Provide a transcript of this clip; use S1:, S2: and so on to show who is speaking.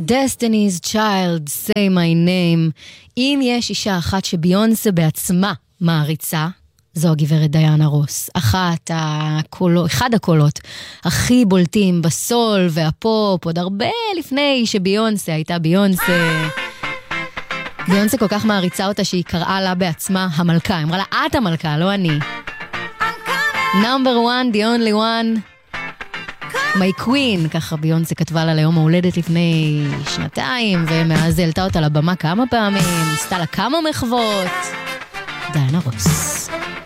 S1: Destiny's Child, Say My Name. אם יש אישה אחת שביונסה בעצמה מעריצה, זו הגברת דיאנה רוס. אחד הקולות הכי בולטים בסול והפופ, עוד הרבה לפני שביונסה הייתה ביונסה. ביונסה כל כך מעריצה אותה שהיא קראה לה בעצמה המלכה. היא אמרה לה, את המלכה, לא אני. Number one, the only one. My Queen, ככה ביונסה כתבה לה ליום ההולדת לפני 2 ומאז העלתה אותה לבמה כמה פעמים, עשתה לה כמה מחוות. דיאנה רוס.